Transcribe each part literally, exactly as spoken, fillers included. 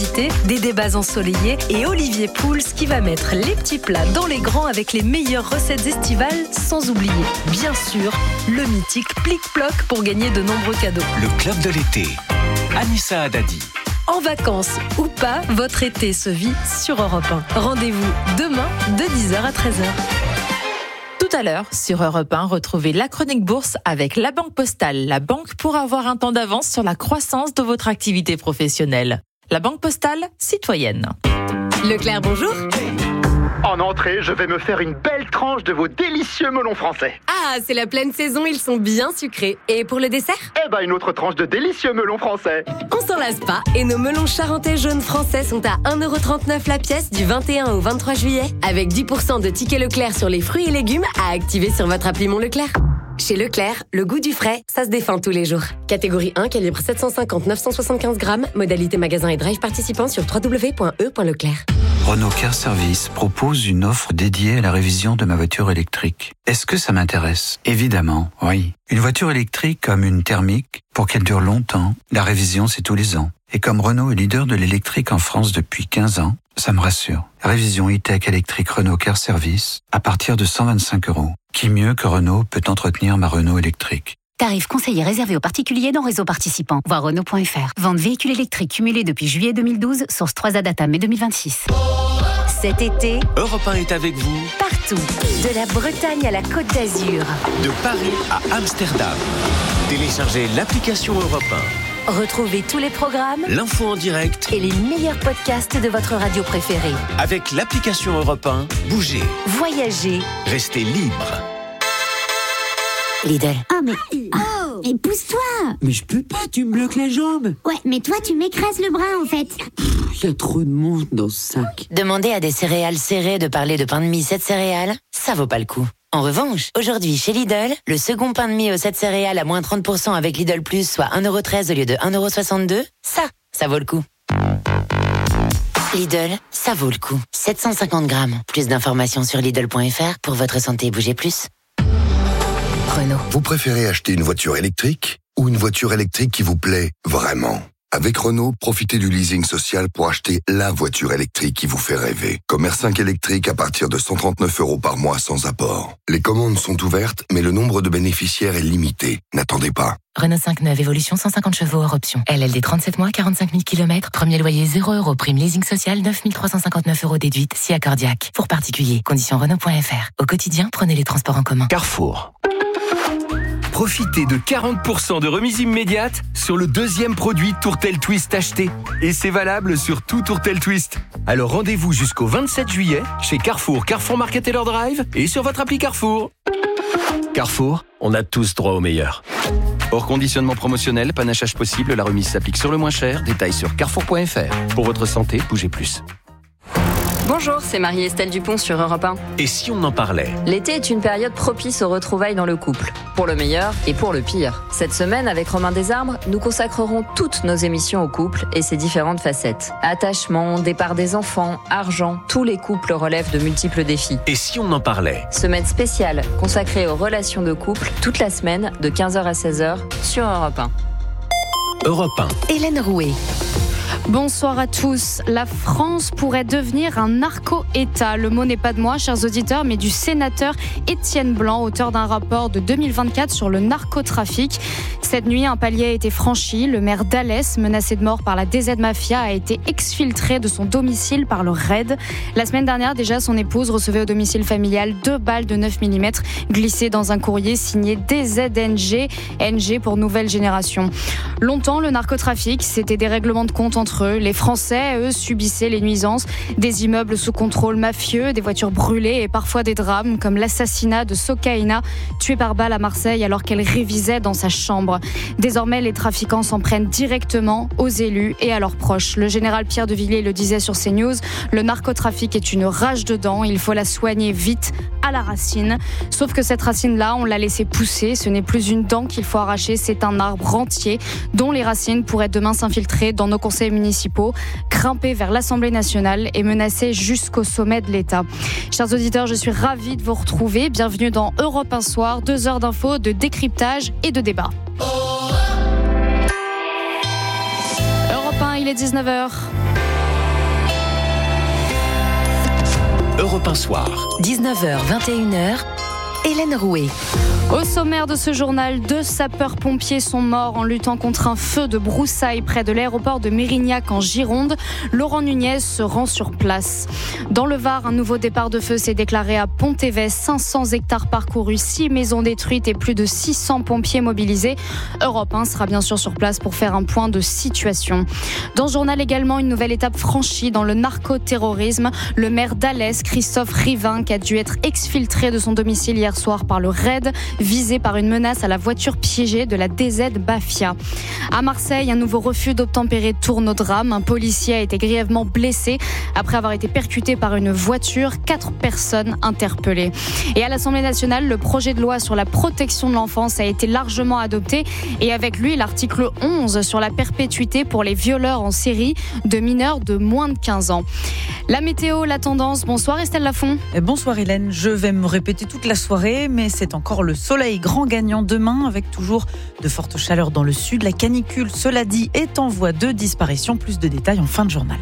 curiosités, des débats ensoleillés et Olivier Pouls qui va mettre les petits plats dans les grands avec les meilleures recettes estivales, sans oublier, bien sûr, le mythique Plic-Ploc pour gagner de nombreux cadeaux. Le club de l'été. Anissa Haddadi. En vacances ou pas, votre été se vit sur Europe un. Rendez-vous demain de dix heures à treize heures. Tout à l'heure, sur Europe un, retrouvez la chronique bourse avec la Banque Postale, la banque pour avoir un temps d'avance sur la croissance de votre activité professionnelle. La Banque Postale, citoyenne. Leclerc, bonjour. En entrée, je vais me faire une belle tranche de vos délicieux melons français. Ah, c'est la pleine saison, ils sont bien sucrés. Et pour le dessert ? Eh ben, une autre tranche de délicieux melons français. On s'en lasse pas, et nos melons charentais jaunes français sont à un euro trente-neuf la pièce du vingt et un au vingt-trois juillet, avec dix pour cent de tickets Leclerc sur les fruits et légumes à activer sur votre appli Mon Leclerc. Chez Leclerc, le goût du frais, ça se défend tous les jours. Catégorie un, calibre sept cent cinquante neuf cent soixante-quinze grammes, modalité magasin et drive participant sur w w w point e point leclerc. Renault Car Service propose une offre dédiée à la révision de ma voiture électrique. Est-ce que ça m'intéresse ? Évidemment, oui. Une voiture électrique comme une thermique, pour qu'elle dure longtemps, la révision c'est tous les ans. Et comme Renault est leader de l'électrique en France depuis quinze ans, ça me rassure. Révision e-tech électrique Renault Car Service à partir de cent vingt-cinq euros. Qui mieux que Renault peut entretenir ma Renault électrique ? Tarif conseillé réservé aux particuliers dans réseau participant. Voir Renault point f r. Vente véhicules électriques cumulés depuis juillet deux mille douze, source trois A Data mai deux mille vingt-six. Cet été, Europe un est avec vous. partout, de la Bretagne à la Côte d'Azur. De Paris à Amsterdam. Téléchargez l'application Europe un. Retrouvez tous les programmes, L'info en direct. et les meilleurs podcasts de votre radio préférée. Avec l'application Europe un, bougez. Voyagez. Restez libre. Lidl. Oh mais... Oh mais pousse-toi. Mais je peux pas, tu me bloques la jambe. Ouais, mais toi tu m'écrases le bras en fait. Il y a trop de monde dans ce sac. Demander à des céréales serrées de parler de pain de mie sept céréales, ça vaut pas le coup. En revanche, aujourd'hui chez Lidl, le second pain de mie aux sept céréales à moins trente pour cent avec Lidl Plus, soit un euro treize au lieu de un euro soixante-deux, ça, ça vaut le coup. Lidl, ça vaut le coup. sept cent cinquante grammes. Plus d'informations sur Lidl point f r. Pour votre santé, bougez plus. Renault. Vous préférez acheter une voiture électrique ou une voiture électrique qui vous plaît vraiment ? Avec Renault, profitez du leasing social pour acheter la voiture électrique qui vous fait rêver. Comme R cinq électrique à partir de cent trente-neuf euros par mois sans apport. Les commandes sont ouvertes, mais le nombre de bénéficiaires est limité. N'attendez pas. Renault cinq neuf, évolution cent cinquante chevaux hors option. L L D trente-sept mois, quarante-cinq mille kilomètres. Premier loyer zéro euros. Prime leasing social neuf mille trois cent cinquante-neuf euros déduite. Si accordiaque. Pour particulier. Conditions Renault point f r. Au quotidien, prenez les transports en commun. Carrefour. Profitez de quarante pour cent de remise immédiate sur le deuxième produit Tourtel Twist acheté. Et c'est valable sur tout Tourtel Twist. Alors rendez-vous jusqu'au vingt-sept juillet chez Carrefour, Carrefour Market Taylor Drive et sur votre appli Carrefour. Carrefour, on a tous droit au meilleur. Hors conditionnement promotionnel, panachage possible, la remise s'applique sur le moins cher. Détails sur carrefour point f r. Pour votre santé, bougez plus. Bonjour, c'est Marie-Estelle Dupont sur Europe un. Et si on en parlait ? L'été est une période propice aux retrouvailles dans le couple, pour le meilleur et pour le pire. Cette semaine, avec Romain Desarbres, nous consacrerons toutes nos émissions au couple et ses différentes facettes. Attachement, départ des enfants, argent, tous les couples relèvent de multiples défis. Et si on en parlait ? Semaine spéciale consacrée aux relations de couple, toute la semaine, de quinze heures à seize heures, sur Europe un. Europe un. Hélène Rouet. Bonsoir à tous. La France pourrait devenir un narco-État. Le mot n'est pas de moi, chers auditeurs, mais du sénateur Étienne Blanc, auteur d'un rapport de deux mille vingt-quatre sur le narcotrafic. Cette nuit, un palier a été franchi. Le maire d'Alès, menacé de mort par la D Z Mafia, a été exfiltré de son domicile par le raid. La semaine dernière, déjà, son épouse recevait au domicile familial deux balles de neuf millimètres glissées dans un courrier signé D Z N G, N G pour Nouvelle Génération. Longtemps, le narcotrafic, c'était des règlements de compte entre eux. Les Français, eux, subissaient les nuisances des immeubles sous contrôle mafieux, des voitures brûlées et parfois des drames comme l'assassinat de Sokaina, tuée par balle à Marseille alors qu'elle révisait dans sa chambre. Désormais, les trafiquants s'en prennent directement aux élus et à leurs proches. Le général Pierre de Villiers le disait sur CNews, le narcotrafic est une rage de dents, il faut la soigner vite, à la racine. Sauf que cette racine-là, on l'a laissée pousser, ce n'est plus une dent qu'il faut arracher, c'est un arbre entier dont les racines pourraient demain s'infiltrer dans nos conseils municipaux, grimper vers l'Assemblée nationale et menacer jusqu'au sommet de l'État. Chers auditeurs, je suis ravie de vous retrouver. Bienvenue dans Europe un Soir, deux heures d'infos, de décryptage et de débat. Europe un, il est dix-neuf heures. Europe un Soir. dix-neuf heures vingt et une heures, Hélène Rouet. Au sommaire de ce journal, deux sapeurs-pompiers sont morts en luttant contre un feu de broussailles près de l'aéroport de Mérignac en Gironde. Laurent Nunez se rend sur place. Dans le Var, un nouveau départ de feu s'est déclaré à Pont-Évès. cinq cents hectares parcourus, six maisons détruites et plus de six cents pompiers mobilisés. Europe un sera bien sûr sur place pour faire un point de situation. Dans ce journal également, une nouvelle étape franchie dans le narcoterrorisme. Le maire d'Alès, Christophe Rivin, qui a dû être exfiltré de son domicile hier soir par le raid, visé par une menace à la voiture piégée de la D Z Bafia. À Marseille, un nouveau refus d'obtempérer tourne au drame. Un policier a été grièvement blessé après avoir été percuté par une voiture. Quatre personnes interpellées. Et à l'Assemblée nationale, le projet de loi sur la protection de l'enfance a été largement adopté. Et avec lui, l'article onze sur la perpétuité pour les violeurs en série de mineurs de moins de quinze ans. La météo, la tendance. Bonsoir Estelle Lafont. Bonsoir Hélène. Je vais me répéter toute la soirée, mais c'est encore le soleil grand gagnant demain, avec toujours de fortes chaleurs dans le sud. La canicule, cela dit, est en voie de disparition. Plus de détails en fin de journal.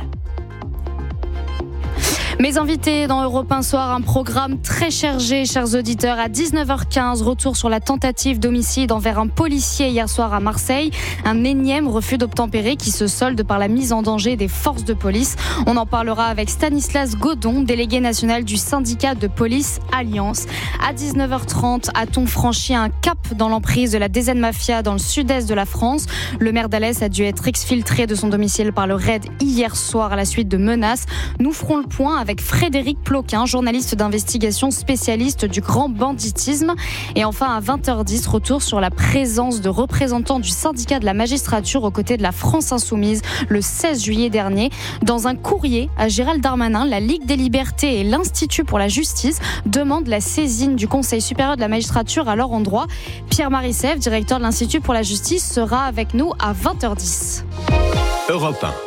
Mes invités dans Europe un Soir, un programme très chargé, chers auditeurs. À dix-neuf heures quinze, retour sur la tentative d'homicide envers un policier hier soir à Marseille. Un énième refus d'obtempérer qui se solde par la mise en danger des forces de police. On en parlera avec Stanislas Godon, délégué national du syndicat de police Alliance. À dix-neuf heures trente, a-t-on franchi un cap dans l'emprise de la D Z Mafia dans le sud-est de la France? Le maire d'Alès a dû être exfiltré de son domicile par le raid hier soir à la suite de menaces. Nous ferons le point avec avec Frédéric Ploquin, journaliste d'investigation spécialiste du grand banditisme. Et enfin, à vingt heures dix, retour sur la présence de représentants du syndicat de la magistrature aux côtés de la France Insoumise le seize juillet dernier. Dans un courrier à Gérald Darmanin, la Ligue des Libertés et l'Institut pour la Justice demandent la saisine du Conseil supérieur de la magistrature à leur endroit. Pierre-Marie Sèvres, directeur de l'Institut pour la Justice, sera avec nous à vingt heures dix. Europe un.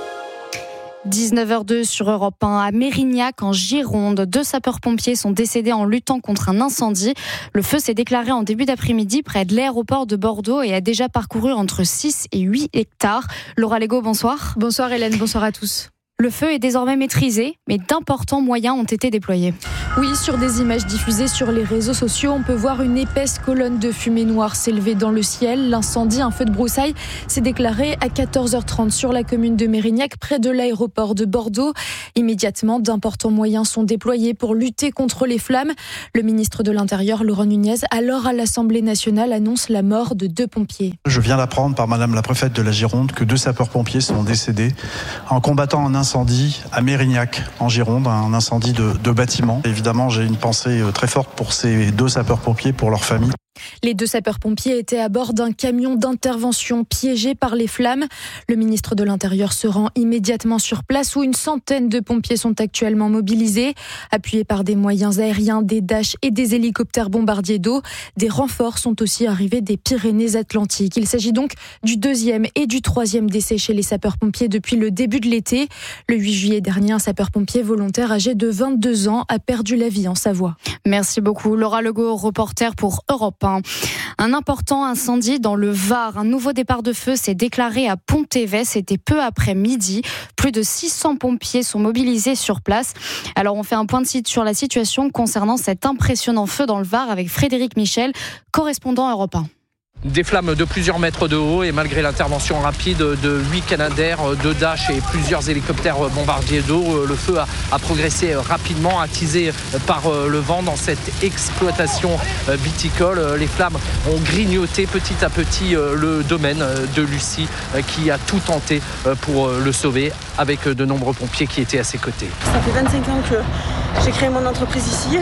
dix-neuf heures deux sur Europe un, à Mérignac, en Gironde. Deux sapeurs-pompiers sont décédés en luttant contre un incendie. Le feu s'est déclaré en début d'après-midi près de l'aéroport de Bordeaux et a déjà parcouru entre six et huit hectares. Laura Lego, bonsoir. Bonsoir Hélène, bonsoir à tous. Le feu est désormais maîtrisé, mais d'importants moyens ont été déployés. Oui, sur des images diffusées sur les réseaux sociaux, on peut voir une épaisse colonne de fumée noire s'élever dans le ciel. L'incendie, un feu de broussailles, s'est déclaré à quatorze heures trente sur la commune de Mérignac, près de l'aéroport de Bordeaux. Immédiatement, d'importants moyens sont déployés pour lutter contre les flammes. Le ministre de l'Intérieur, Laurent Nunez, alors à l'Assemblée nationale, annonce la mort de deux pompiers. Je viens d'apprendre par madame la préfète de la Gironde que deux sapeurs-pompiers sont décédés en combattant un incendie à Mérignac, en Gironde, un incendie de, de bâtiment. Évidemment, j'ai une pensée très forte pour ces deux sapeurs-pompiers, pour leur famille. Les deux sapeurs-pompiers étaient à bord d'un camion d'intervention piégé par les flammes. Le ministre de l'Intérieur se rend immédiatement sur place où une centaine de pompiers sont actuellement mobilisés. Appuyés par des moyens aériens, des Dash et des hélicoptères bombardiers d'eau, des renforts sont aussi arrivés des Pyrénées-Atlantiques. Il s'agit donc du deuxième et du troisième décès chez les sapeurs-pompiers depuis le début de l'été. Le huit juillet dernier, un sapeur-pompier volontaire âgé de vingt-deux ans a perdu la vie en Savoie. Merci beaucoup. Laura Legault, reporter pour Europe un. Un important incendie dans le Var. Un nouveau départ de feu s'est déclaré à Pont-Évès. C'était peu après midi. Plus de six cents pompiers sont mobilisés sur place. Alors on fait un point de site sur la situation concernant cet impressionnant feu dans le Var avec Frédéric Michel, correspondant Europe un. Des flammes de plusieurs mètres de haut et malgré l'intervention rapide de huit Canadair, de Dash et plusieurs hélicoptères bombardiers d'eau, le feu a, a progressé rapidement, attisé par le vent dans cette exploitation viticole. Les flammes ont grignoté petit à petit le domaine de Lucie qui a tout tenté pour le sauver avec de nombreux pompiers qui étaient à ses côtés. Ça fait vingt-cinq ans que j'ai créé mon entreprise ici.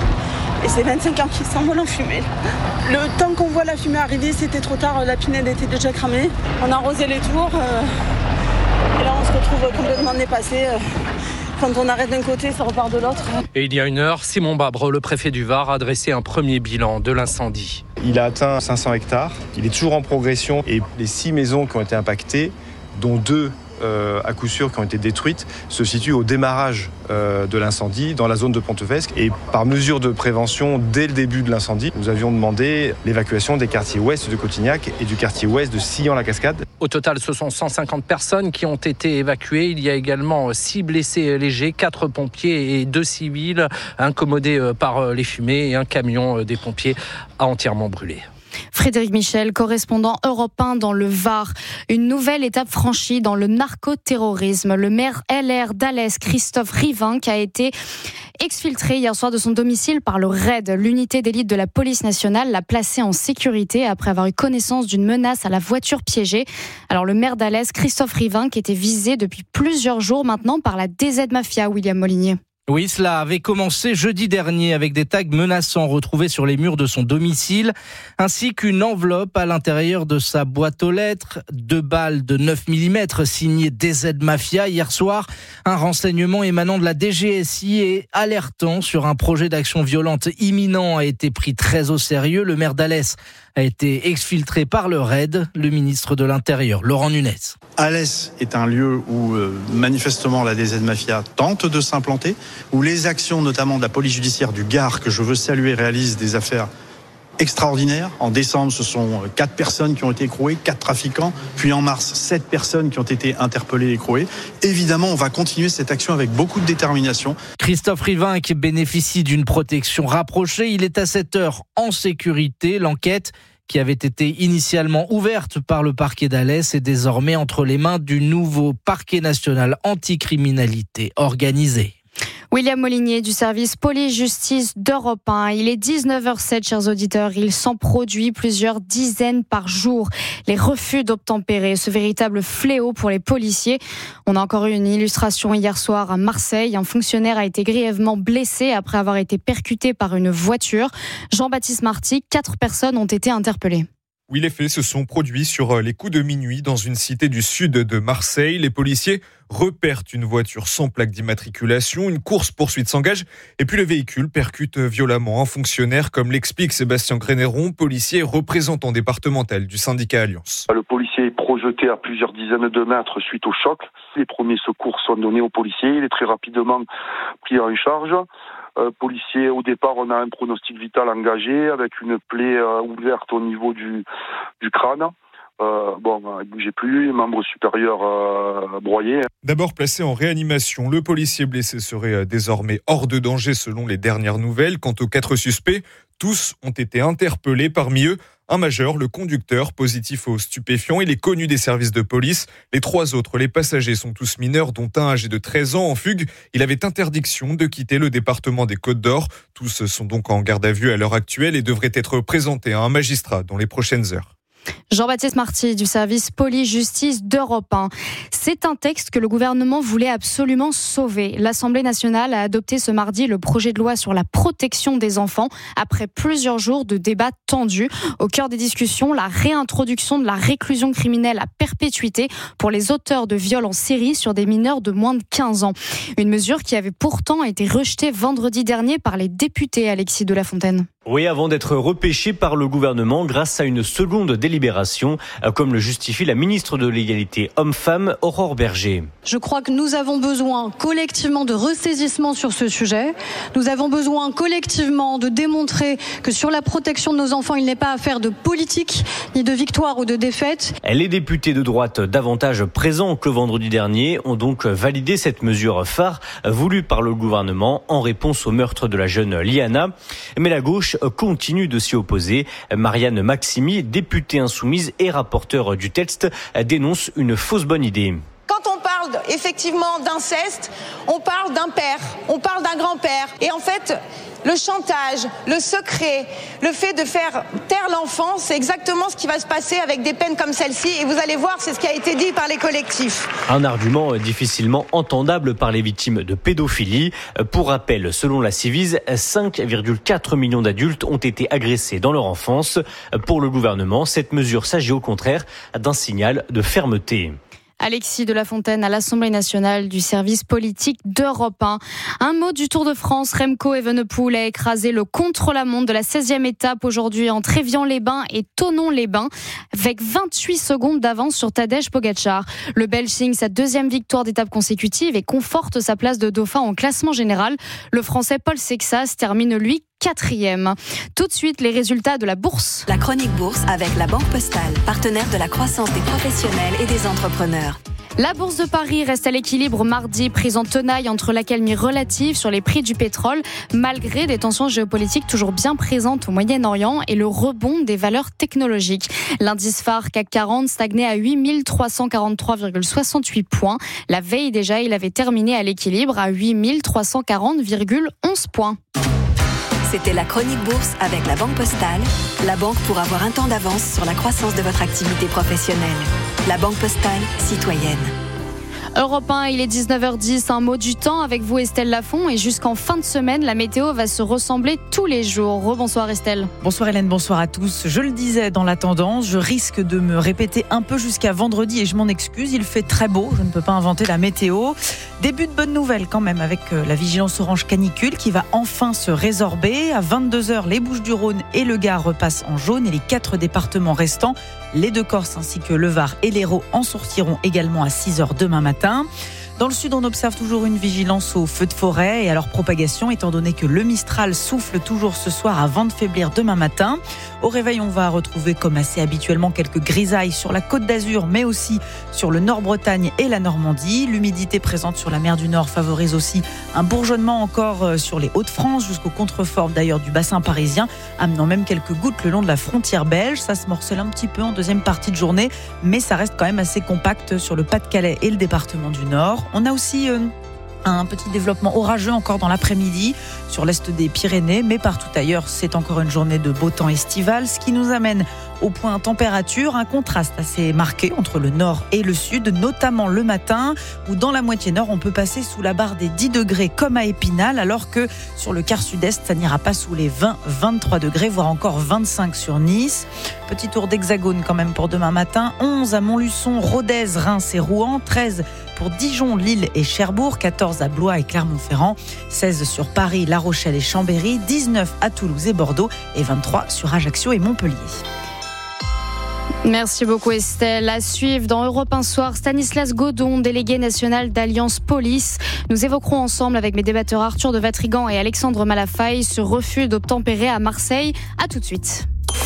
Et c'est vingt-cinq ans qu'ils s'envolent en fumée. Le temps qu'on voit la fumée arriver, c'était trop tard, la pinède était déjà cramée. On a arrosé les tours, euh, et là on se retrouve complètement dépassé. Euh, quand on arrête d'un côté, ça repart de l'autre. Et il y a une heure, Simon Babre, le préfet du Var, a dressé un premier bilan de l'incendie. Il a atteint cinq cents hectares, il est toujours en progression et les six maisons qui ont été impactées, dont deux euh, à coup sûr qui ont été détruites se situent au démarrage euh, de l'incendie dans la zone de Pontevesque. Et par mesure de prévention, dès le début de l'incendie, nous avions demandé l'évacuation des quartiers ouest de Cotignac et du quartier ouest de Sillan-la-Cascade. Au total, ce sont cent cinquante personnes qui ont été évacuées. Il y a également six blessés légers, quatre pompiers et deux civils incommodés par les fumées et un camion des pompiers a entièrement brûlé. Frédéric Michel, correspondant Europe un dans le Var. Une nouvelle étape franchie dans le narcoterrorisme. Le maire L R d'Alès, Christophe Rivinc, a été exfiltré hier soir de son domicile par le R A I D. L'unité d'élite de la police nationale l'a placé en sécurité après avoir eu connaissance d'une menace à la voiture piégée. Alors le maire d'Alès, Christophe Rivinc, était visé depuis plusieurs jours maintenant par la D Z Mafia, William Molinier. Oui, cela avait commencé jeudi dernier avec des tags menaçants retrouvés sur les murs de son domicile, ainsi qu'une enveloppe à l'intérieur de sa boîte aux lettres. Deux balles de neuf millimètres signées D Z Mafia. Hier soir, un renseignement émanant de la D G S I et alertant sur un projet d'action violente imminent a été pris très au sérieux. Le maire d'Alès a été exfiltré par le R A I D, le ministre de l'Intérieur, Laurent Nunez. Alès est un lieu où euh, manifestement la D Z Mafia tente de s'implanter, où les actions notamment de la police judiciaire du Gard, que je veux saluer, réalisent des affaires extraordinaires. En décembre, ce sont quatre personnes qui ont été écrouées, quatre trafiquants, puis en mars, sept personnes qui ont été interpellées et écrouées. Évidemment, on va continuer cette action avec beaucoup de détermination. Christophe Rivinc bénéficie d'une protection rapprochée. Il est à cette heure en sécurité. L'enquête, qui avait été initialement ouverte par le parquet d'Alès, est désormais entre les mains du nouveau parquet national anticriminalité organisée. William Molinier du service police-justice d'Europe un. Il est dix-neuf heures zéro sept, chers auditeurs. Il s'en produit plusieurs dizaines par jour. Les refus d'obtempérer, ce véritable fléau pour les policiers. On a encore eu une illustration hier soir à Marseille. Un fonctionnaire a été grièvement blessé après avoir été percuté par une voiture. Jean-Baptiste Marty, quatre personnes ont été interpellées. Oui, les faits se sont produits sur les coups de minuit dans une cité du sud de Marseille. Les policiers repèrent une voiture sans plaque d'immatriculation. Une course-poursuite s'engage et puis le véhicule percute violemment un fonctionnaire, comme l'explique Sébastien Grénéron, policier représentant départemental du syndicat Alliance. Le policier est projeté à plusieurs dizaines de mètres suite au choc. Les premiers secours sont donnés au policier. Il est très rapidement pris en charge. Euh, policier, au départ, on a un pronostic vital engagé avec une plaie euh, ouverte au niveau du, du crâne. Euh, bon, il ne bougeait plus, les membres supérieurs euh, broyés. D'abord placé en réanimation, le policier blessé serait désormais hors de danger selon les dernières nouvelles. Quant aux quatre suspects, tous ont été interpellés. Parmi eux, un majeur, le conducteur, positif aux stupéfiants. Il est connu des services de police. Les trois autres, les passagers, sont tous mineurs, dont un âgé de treize ans en fugue. Il avait interdiction de quitter le département des Côtes-d'Or. Tous sont donc en garde à vue à l'heure actuelle et devraient être présentés à un magistrat dans les prochaines heures. Jean-Baptiste Marty du service police-justice d'Europe un. C'est un texte que le gouvernement voulait absolument sauver. L'Assemblée nationale a adopté ce mardi le projet de loi sur la protection des enfants après plusieurs jours de débats tendus. Au cœur des discussions, la réintroduction de la réclusion criminelle à perpétuité pour les auteurs de viols en série sur des mineurs de moins de quinze ans. Une mesure qui avait pourtant été rejetée vendredi dernier par les députés, Alexis de la Fontaine. Oui, avant d'être repêché par le gouvernement grâce à une seconde délibération, comme le justifie la ministre de l'égalité homme-femme, Aurore Berger. Je crois que nous avons besoin collectivement de ressaisissement sur ce sujet. Nous avons besoin collectivement de démontrer que sur la protection de nos enfants, il n'est pas affaire de politique, ni de victoire ou de défaite. Les députés de droite, davantage présents que vendredi dernier, ont donc validé cette mesure phare voulue par le gouvernement en réponse au meurtre de la jeune Liana. Mais la gauche continue de s'y opposer. Marianne Maximi, députée insoumise et rapporteure du texte, dénonce une fausse bonne idée. Quand on parle effectivement d'inceste, on parle d'un père, on parle d'un grand-père. Et en fait, le chantage, le secret, le fait de faire taire l'enfant, c'est exactement ce qui va se passer avec des peines comme celle-ci. Et vous allez voir, c'est ce qui a été dit par les collectifs. Un argument difficilement entendable par les victimes de pédophilie. Pour rappel, selon la Civise, cinq virgule quatre millions d'adultes ont été agressés dans leur enfance. Pour le gouvernement, cette mesure s'agit au contraire d'un signal de fermeté. Alexis de la Fontaine à l'Assemblée nationale du service politique d'Europe un. Un mot du Tour de France. Remco Evenepoel a écrasé le contre-la-montre de la seizième étape aujourd'hui entre Évian-les-Bains et Thonon-les-Bains avec vingt-huit secondes d'avance sur Tadej Pogačar. Le Belge signe sa deuxième victoire d'étape consécutive et conforte sa place de dauphin en classement général. Le Français Paul Sexas termine lui quatrième. Tout de suite, les résultats de la bourse. La chronique bourse avec la Banque Postale, partenaire de la croissance des professionnels et des entrepreneurs. La bourse de Paris reste à l'équilibre mardi, prise en tenaille entre l'accalmie relative sur les prix du pétrole, malgré des tensions géopolitiques toujours bien présentes au Moyen-Orient et le rebond des valeurs technologiques. L'indice phare C A C quarante stagnait à huit mille trois cent quarante-trois virgule soixante-huit points. La veille déjà, il avait terminé à l'équilibre à huit mille trois cent quarante virgule onze points. C'était la chronique bourse avec la Banque Postale, la banque pour avoir un temps d'avance sur la croissance de votre activité professionnelle. La Banque Postale, citoyenne. Europe un, il est dix-neuf heures dix, un mot du temps avec vous Estelle Lafont et jusqu'en fin de semaine, la météo va se ressembler tous les jours. Rebonsoir Estelle. Bonsoir Hélène, bonsoir à tous. Je le disais dans la tendance, je risque de me répéter un peu jusqu'à vendredi et je m'en excuse, il fait très beau, je ne peux pas inventer la météo. Début de bonnes nouvelles quand même avec la vigilance orange canicule qui va enfin se résorber. À vingt-deux heures, les Bouches-du-Rhône et le Gard repassent en jaune et les quatre départements restants, les deux Corses ainsi que le Var et l'Hérault en sortiront également à six heures demain matin. Dans le sud, on observe toujours une vigilance aux feux de forêt et à leur propagation, étant donné que le Mistral souffle toujours ce soir avant de faiblir demain matin. Au réveil, on va retrouver, comme assez habituellement, quelques grisailles sur la Côte d'Azur, mais aussi sur le Nord-Bretagne et la Normandie. L'humidité présente sur la mer du Nord favorise aussi un bourgeonnement encore sur les Hauts-de-France, jusqu'aux contreforts d'ailleurs du bassin parisien, amenant même quelques gouttes le long de la frontière belge. Ça se morcelle un petit peu en deuxième partie de journée, mais ça reste quand même assez compact sur le Pas-de-Calais et le département du Nord. On a aussi euh, un petit développement orageux encore dans l'après-midi sur l'est des Pyrénées, mais partout ailleurs, c'est encore une journée de beau temps estival, ce qui nous amène au point température, un contraste assez marqué entre le nord et le sud, notamment le matin, où dans la moitié nord, on peut passer sous la barre des dix degrés comme à Épinal, alors que sur le quart sud-est, ça n'ira pas sous les vingt à vingt-trois degrés, voire encore vingt-cinq sur Nice. Petit tour d'hexagone quand même pour demain matin, onze à Montluçon, Rodez, Reims et Rouen, treize pour Dijon, Lille et Cherbourg, quatorze à Blois et Clermont-Ferrand, seize sur Paris, La Rochelle et Chambéry, dix-neuf à Toulouse et Bordeaux et vingt-trois sur Ajaccio et Montpellier. Merci beaucoup Estelle. À suivre dans Europe un soir, Stanislas Godon, délégué national d'Alliance Police. Nous évoquerons ensemble avec mes débatteurs Arthur de Vatrigan et Alexandre Malafaille ce refus d'obtempérer à Marseille. À tout de suite.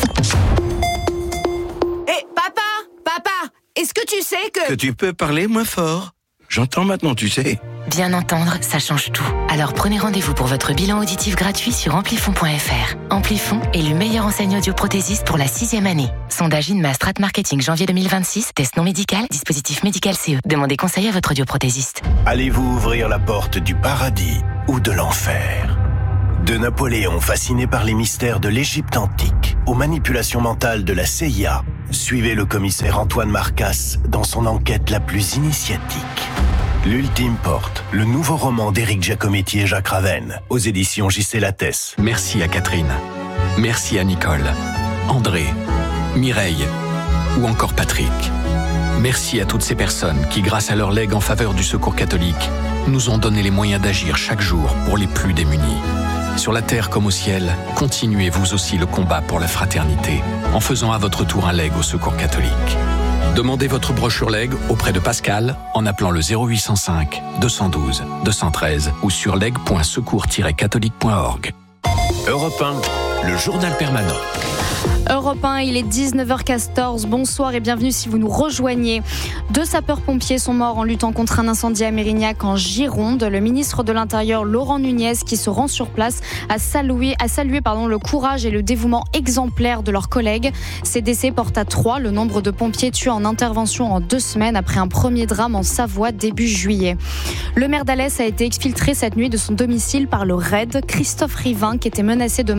Hé, hey, papa, papa, est-ce que tu sais que... Que tu peux parler moins fort. J'entends maintenant, tu sais. Bien entendre, ça change tout. Alors prenez rendez-vous pour votre bilan auditif gratuit sur amplifon point f r. Amplifon est le meilleur enseigne audioprothésiste pour la sixième année. Sondage INMA Strat Marketing janvier deux mille vingt-six. Test non médical, dispositif médical C E. Demandez conseil à votre audioprothésiste. Allez-vous ouvrir la porte du paradis ou de l'enfer ? De Napoléon fasciné par les mystères de l'Égypte antique aux manipulations mentales de la C I A, suivez le commissaire Antoine Marcasse dans son enquête la plus initiatique. L'Ultime Porte, le nouveau roman d'Éric Giacometti et Jacques Ravenne, aux éditions J C Lattès. Merci à Catherine. Merci à Nicole, André, Mireille ou encore Patrick. Merci à toutes ces personnes qui, grâce à leur legs en faveur du secours catholique, nous ont donné les moyens d'agir chaque jour pour les plus démunis. Sur la terre comme au ciel, continuez vous aussi le combat pour la fraternité en faisant à votre tour un leg au secours catholique. Demandez votre brochure leg auprès de Pascal en appelant le zéro huit cent cinq deux cent douze deux cent treize ou sur leg point secours tiret catholique point org. Europe un, le journal permanent. Europe un, il est dix-neuf heures quatorze. Bonsoir et bienvenue si vous nous rejoignez. Deux sapeurs-pompiers sont morts en luttant contre un incendie à Mérignac en Gironde. Le ministre de l'Intérieur, Laurent Nunez, qui se rend sur place, a salué, a salué pardon, le courage et le dévouement exemplaire de leurs collègues. Ces décès portent à trois le nombre de pompiers tués en intervention en deux semaines après un premier drame en Savoie début juillet. Le maire d'Alès a été exfiltré cette nuit de son domicile par le R A I D. Christophe Rivin, qui était menacé de mort par la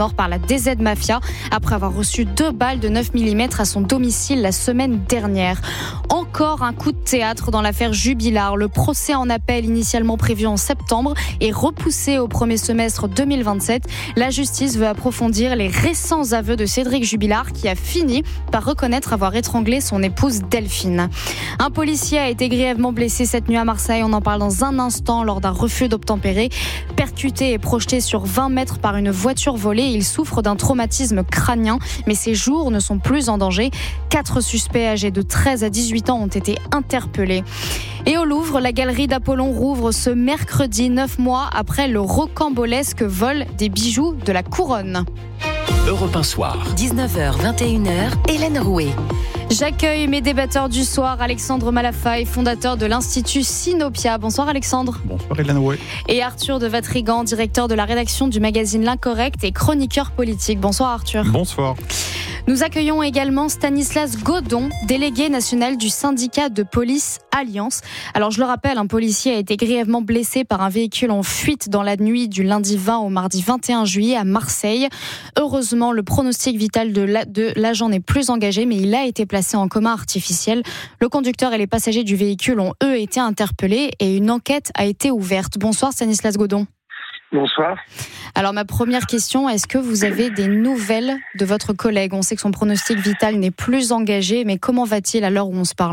D Z Mafia après avoir reçu deux balles de neuf millimètres à son domicile la semaine dernière. Encore un coup de théâtre dans l'affaire Jubilard. Le procès en appel initialement prévu en septembre est repoussé au premier semestre deux mille vingt-sept. La justice veut approfondir les récents aveux de Cédric Jubilard qui a fini par reconnaître avoir étranglé son épouse Delphine. Un policier a été grièvement blessé cette nuit à Marseille. On en parle dans un instant lors d'un refus d'obtempérer. Percuté et projeté sur vingt mètres par une voiture volée, il souffre d'un traumatisme crânien, mais ses jours ne sont plus en danger. Quatre suspects âgés de treize à dix-huit ans ont été interpellés. Et au Louvre, la galerie d'Apollon rouvre ce mercredi, neuf mois après le rocambolesque vol des bijoux de la couronne. Europe un soir. dix-neuf heures vingt et une heures, Hélène Rouet. J'accueille mes débatteurs du soir, Alexandre Malafaille, fondateur de l'Institut Sinopia. Bonsoir Alexandre. Bonsoir Hélène Rouet. Et Arthur de Vatrigan, directeur de la rédaction du magazine L'Incorrect et chroniqueur politique. Bonsoir Arthur. Bonsoir. Nous accueillons également Stanislas Godon, délégué national du syndicat de police Alliance. Alors je le rappelle, un policier a été grièvement blessé par un véhicule en fuite dans la nuit du lundi vingt au mardi vingt et un juillet à Marseille. Heureusement, le pronostic vital de, la, de l'agent n'est plus engagé, mais il a été placé en coma artificiel. Le conducteur et les passagers du véhicule ont eux été interpellés et une enquête a été ouverte. Bonsoir Stanislas Godon. Bonsoir. Alors ma première question, est-ce que vous avez des nouvelles de votre collègue ? On sait que son pronostic vital n'est plus engagé, mais comment va-t-il à l'heure où on se parle ?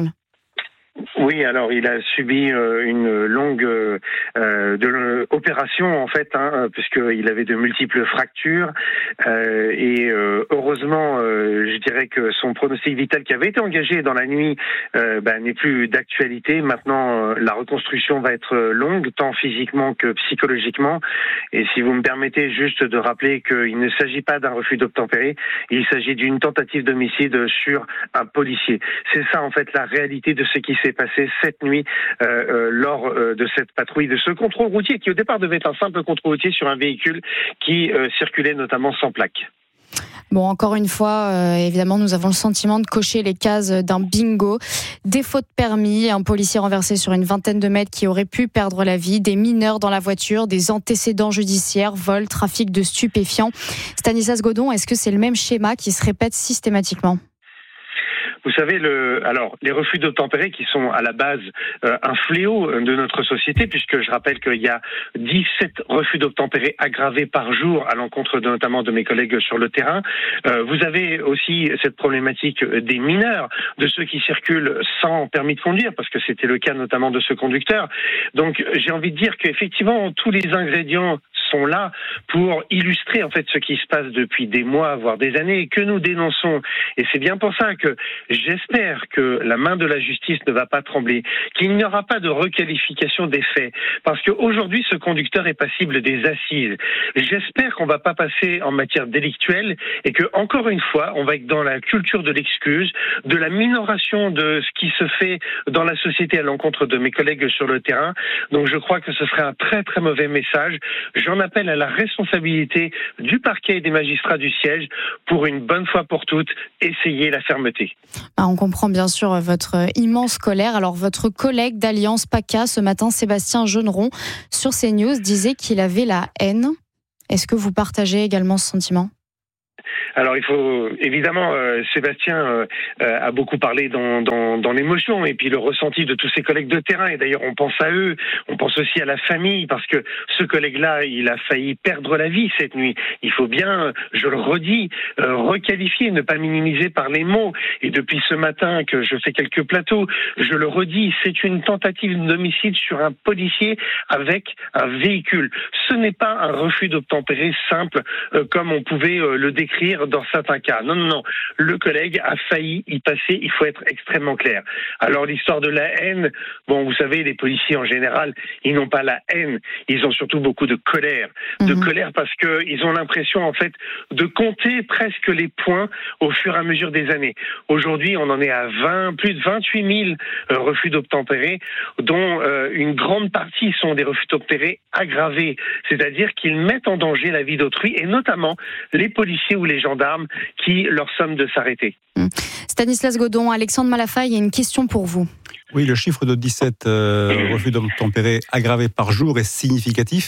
Oui, alors il a subi euh, une longue euh, de l'opération en fait, hein, puisqu'il avait de multiples fractures euh, et euh, heureusement, euh, je dirais que son pronostic vital qui avait été engagé dans la nuit euh, bah, n'est plus d'actualité. Maintenant, euh, la reconstruction va être longue, tant physiquement que psychologiquement. Et si vous me permettez juste de rappeler qu'il ne s'agit pas d'un refus d'obtempérer, il s'agit d'une tentative d'homicide sur un policier. C'est ça en fait la réalité de ce qui s'est passé cette nuit euh, euh, lors euh, de cette patrouille, de ce contrôle routier qui au départ devait être un simple contrôle routier sur un véhicule qui euh, circulait notamment sans plaque. Bon, encore une fois, euh, évidemment, nous avons le sentiment de cocher les cases d'un bingo. Défaut de permis, un policier renversé sur une vingtaine de mètres qui aurait pu perdre la vie, des mineurs dans la voiture, des antécédents judiciaires, vol, trafic de stupéfiants. Stanislas Godon, est-ce que c'est le même schéma qui se répète systématiquement ? Vous savez, le, alors les refus d'obtempérer qui sont à la base euh, un fléau de notre société, puisque je rappelle qu'il y a dix-sept refus d'obtempérer aggravés par jour à l'encontre de, notamment de mes collègues sur le terrain. Euh, vous avez aussi cette problématique des mineurs, de ceux qui circulent sans permis de conduire, parce que c'était le cas notamment de ce conducteur. Donc j'ai envie de dire qu'effectivement tous les ingrédients sont là pour illustrer en fait ce qui se passe depuis des mois, voire des années, et que nous dénonçons. Et c'est bien pour ça que j'espère que la main de la justice ne va pas trembler, qu'il n'y aura pas de requalification des faits, parce qu'aujourd'hui ce conducteur est passible des assises. J'espère qu'on ne va pas passer en matière délictuelle et que encore une fois on va être dans la culture de l'excuse, de la minoration de ce qui se fait dans la société à l'encontre de mes collègues sur le terrain. Donc je crois que ce serait un très très mauvais message. J'en appelle à la responsabilité du parquet et des magistrats du siège pour une bonne fois pour toutes essayer la fermeté. Ah, on comprend bien sûr votre immense colère. Alors votre collègue d'Alliance PACA ce matin, Sébastien Jeuneron, sur CNews disait qu'il avait la haine. Est-ce que vous partagez également ce sentiment ? Alors il faut évidemment, euh, Sébastien euh, euh, a beaucoup parlé dans, dans, dans l'émotion et puis le ressenti de tous ses collègues de terrain. Et d'ailleurs on pense à eux, on pense aussi à la famille parce que ce collègue-là, il a failli perdre la vie cette nuit. Il faut bien, je le redis, euh, requalifier, ne pas minimiser par les mots. Et depuis ce matin que je fais quelques plateaux, je le redis, c'est une tentative d'homicide sur un policier avec un véhicule. Ce n'est pas un refus d'obtempérer simple euh, comme on pouvait euh, le décrire dans certains cas. Non, non, non. Le collègue a failli y passer. Il faut être extrêmement clair. Alors, l'histoire de la haine, bon, vous savez, les policiers en général, ils n'ont pas la haine. Ils ont surtout beaucoup de colère. De mmh. colère parce que ils ont l'impression, en fait, de compter presque les points au fur et à mesure des années. Aujourd'hui, on en est à vingt, plus de vingt-huit mille euh, refus d'obtempérer, dont euh, une grande partie sont des refus d'obtempérer aggravés. C'est-à-dire qu'ils mettent en danger la vie d'autrui et notamment les policiers ou les gendarmes qui leur somment de s'arrêter. Stanislas Godon, Alexandre Malafaille, il y a une question pour vous. Oui, le chiffre de dix-sept euh, refus d'obtempérer aggravés par jour est significatif.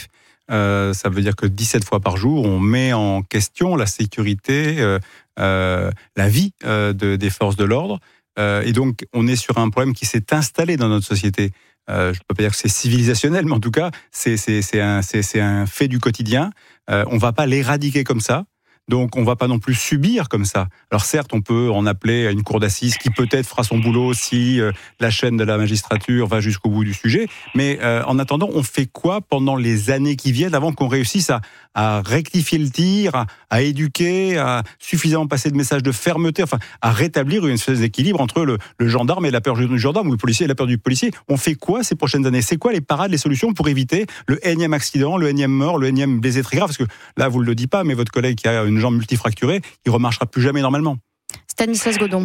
Euh, ça veut dire que dix-sept fois par jour, on met en question la sécurité, euh, euh, la vie euh, de, des forces de l'ordre. Euh, et donc, on est sur un problème qui s'est installé dans notre société. Euh, je ne peux pas dire que c'est civilisationnel, mais en tout cas, c'est, c'est, c'est, un, c'est, c'est un fait du quotidien. Euh, on ne va pas l'éradiquer comme ça. Donc, on ne va pas non plus subir comme ça. Alors certes, on peut en appeler à une cour d'assises qui peut-être fera son boulot si euh, la chaîne de la magistrature va jusqu'au bout du sujet. Mais euh, en attendant, on fait quoi pendant les années qui viennent avant qu'on réussisse à, à rectifier le tir, à, à éduquer, à suffisamment passer de messages de fermeté, enfin, à rétablir une espèce d'équilibre entre le, le gendarme et la peur du gendarme ou le policier et la peur du policier. On fait quoi ces prochaines années? C'est quoi les parades, les solutions pour éviter le énième accident, le énième mort, le énième blessé très grave? Parce que là, vous ne le dites pas, mais votre collègue qui a une jambe multifracturée, il ne remarchera plus jamais normalement. Stanislas Godon.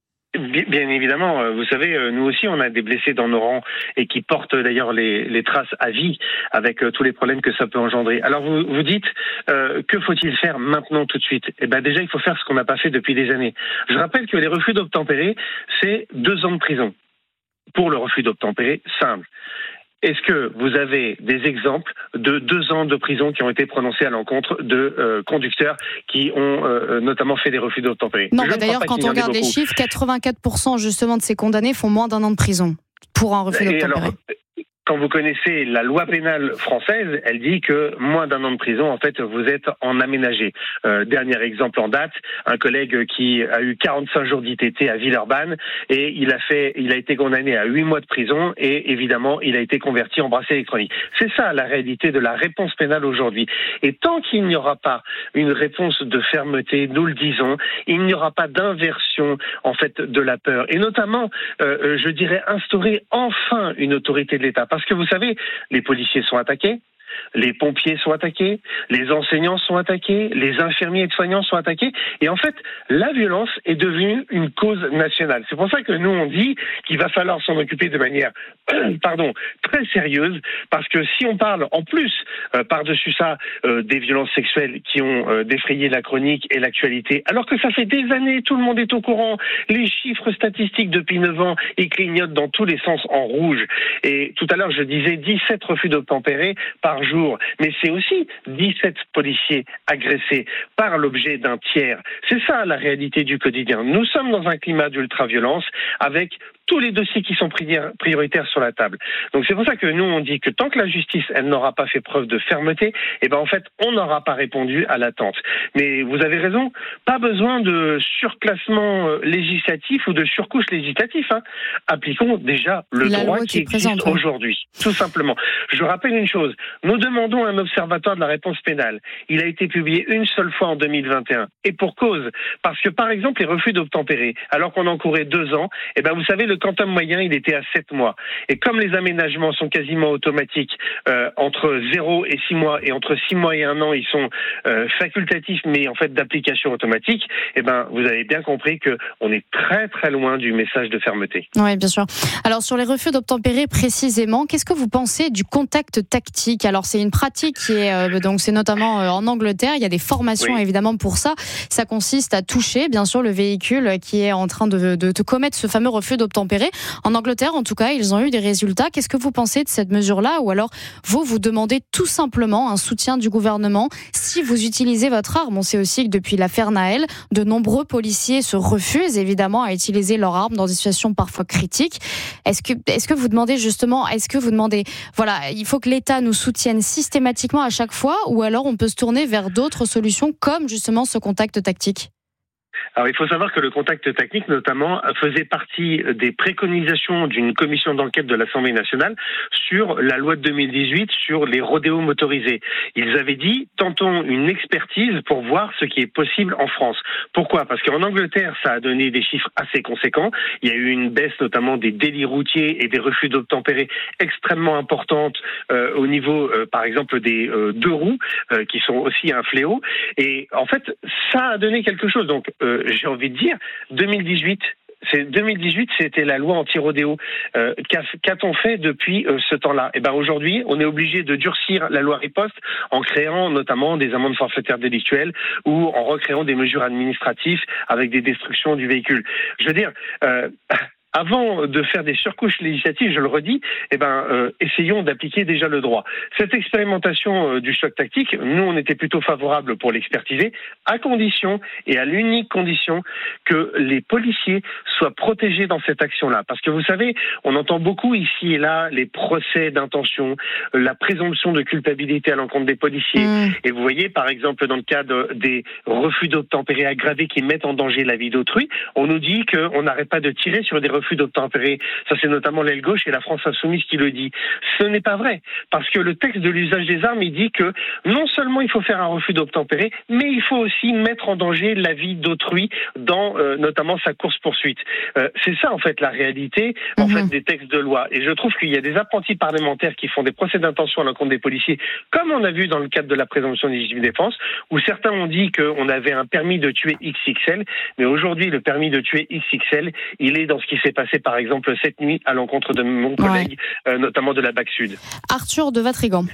Bien évidemment, vous savez, nous aussi on a des blessés dans nos rangs et qui portent d'ailleurs les, les traces à vie avec tous les problèmes que ça peut engendrer. Alors vous vous dites, euh, que faut-il faire maintenant tout de suite? Eh ben déjà il faut faire ce qu'on n'a pas fait depuis des années. Je rappelle que les refus d'obtempérer, c'est deux ans de prison pour le refus d'obtempérer simple. Est-ce que vous avez des exemples de deux ans de prison qui ont été prononcés à l'encontre de euh, conducteurs qui ont euh, notamment fait des refus d'obtempérer? Non, bah d'ailleurs, quand on regarde les chiffres, quatre-vingt-quatre pour cent justement de ces condamnés font moins d'un an de prison pour un refus d'obtempérer. Quand vous connaissez la loi pénale française, elle dit que moins d'un an de prison, en fait, vous êtes en aménagé. Euh, dernier exemple en date, un collègue qui a eu quarante-cinq jours d'I T T à Villeurbanne et il a fait, il a été condamné à huit mois de prison et évidemment, il a été converti en bracelet électronique. C'est ça la réalité de la réponse pénale aujourd'hui. Et tant qu'il n'y aura pas une réponse de fermeté, nous le disons, il n'y aura pas d'inversion en fait de la peur. Et notamment, euh, je dirais instaurer enfin une autorité de l'État. Parce que vous savez, les policiers sont attaqués, les pompiers sont attaqués, les enseignants sont attaqués, les infirmiers et soignants sont attaqués. Et en fait, la violence est devenue une cause nationale. C'est pour ça que nous, on dit qu'il va falloir s'en occuper de manière pardon, très sérieuse. Parce que si on parle en plus, euh, par-dessus ça, euh, des violences sexuelles qui ont euh, défrayé la chronique et l'actualité, alors que ça fait des années, tout le monde est au courant, les chiffres statistiques depuis neuf ans, ils clignotent dans tous les sens en rouge. Et tout à l'heure, je disais dix-sept refus d'obtempérer par jour, mais c'est aussi dix-sept policiers agressés par l'objet d'un tiers. C'est ça la réalité du quotidien. Nous sommes dans un climat d'ultra-violence avec tous les dossiers qui sont prioritaires sur la table. Donc c'est pour ça que nous on dit que tant que la justice elle n'aura pas fait preuve de fermeté, eh ben en fait on n'aura pas répondu à l'attente. Mais vous avez raison, pas besoin de surclassement législatif ou de surcouche législative. Hein. Appliquons déjà le la droit qui, qui existe présente, aujourd'hui, tout simplement. Je rappelle une chose, nous demandons un observatoire de la réponse pénale. Il a été publié une seule fois en deux mille vingt et un. Et pour cause, parce que par exemple les refus d'obtempérer, alors qu'on encourait deux ans, eh ben vous savez le quantum moyen il était à sept mois. Et comme les aménagements sont quasiment automatiques, euh, entre zéro et six mois et entre six mois et un an ils sont euh, facultatifs mais en fait d'application automatique, eh ben vous avez bien compris que on est très très loin du message de fermeté. Oui, bien sûr. Alors sur les refus d'obtempérer précisément, qu'est-ce que vous pensez du contact tactique? Alors c'est une pratique qui est euh, donc c'est notamment euh, en Angleterre, il y a des formations oui. évidemment pour ça. Ça consiste à toucher bien sûr le véhicule qui est en train de, de, de commettre ce fameux refus d'obtempérer. En Angleterre, en tout cas, ils ont eu des résultats. Qu'est-ce que vous pensez de cette mesure-là? Ou alors, vous, vous demandez tout simplement un soutien du gouvernement si vous utilisez votre arme. On sait aussi que depuis l'affaire Naël, de nombreux policiers se refusent évidemment à utiliser leur arme dans des situations parfois critiques. Est-ce que, est-ce que vous demandez justement, est-ce que vous demandez, voilà, il faut que l'État nous soutienne systématiquement à chaque fois, ou alors on peut se tourner vers d'autres solutions comme justement ce contact tactique? Alors il faut savoir que le contact technique notamment faisait partie des préconisations d'une commission d'enquête de l'Assemblée nationale sur la loi de deux mille dix-huit sur les rodéos motorisés. Ils avaient dit tentons une expertise pour voir ce qui est possible en France. Pourquoi? Parce qu'en Angleterre ça a donné des chiffres assez conséquents. Il y a eu une baisse notamment des délits routiers et des refus d'obtempérer extrêmement importante euh, au niveau euh, par exemple des euh, deux roues euh, qui sont aussi un fléau. Et en fait ça a donné quelque chose. Donc euh, j'ai envie de dire, deux mille dix-huit, c'est deux mille dix-huit, c'était la loi anti-rodéo. Euh, qu'a, qu'a-t-on fait depuis euh, ce temps-là? Eh ben aujourd'hui, on est obligé de durcir la loi riposte en créant notamment des amendes forfaitaires délictuelles ou en recréant des mesures administratives avec des destructions du véhicule. Je veux dire. Euh, avant de faire des surcouches législatives, je le redis, eh ben, euh, essayons d'appliquer déjà le droit. Cette expérimentation euh, du choc tactique, nous, on était plutôt favorable pour l'expertiser, à condition, et à l'unique condition, que les policiers soient protégés dans cette action-là. Parce que vous savez, on entend beaucoup ici et là les procès d'intention, la présomption de culpabilité à l'encontre des policiers. Mmh. Et vous voyez, par exemple, dans le cadre des refus d'obtempérer aggravés qui mettent en danger la vie d'autrui, on nous dit qu'on n'arrête pas de tirer sur des refus d'obtempérer. Ça, c'est notamment l'aile gauche et la France insoumise qui le dit. Ce n'est pas vrai. Parce que le texte de l'usage des armes, il dit que non seulement il faut faire un refus d'obtempérer, mais il faut aussi mettre en danger la vie d'autrui dans euh, notamment sa course-poursuite. Euh, c'est ça, en fait, la réalité en mmh. fait, des textes de loi. Et je trouve qu'il y a des apprentis parlementaires qui font des procès d'intention à l'encontre des policiers, comme on a vu dans le cadre de la présomption de légitime défense, où certains ont dit qu'on avait un permis de tuer X X L, mais aujourd'hui, le permis de tuer X X L, il est dans ce qui s'est passé, par exemple, cette nuit à l'encontre de mon collègue, ouais. euh, notamment de la B A C Sud. Arthur de Vatrigan.